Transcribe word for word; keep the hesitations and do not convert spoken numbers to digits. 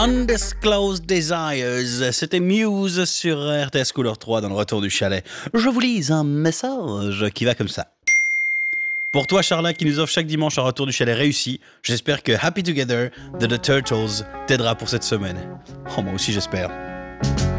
Undisclosed Desires, c'était Muse sur R T S Couleur trois dans le retour du chalet. Je vous lis un message qui va comme ça. Pour toi, Charla, qui nous offre chaque dimanche un retour du chalet réussi, j'espère que Happy Together de The Turtles t'aidera pour cette semaine. Oh, moi aussi, j'espère.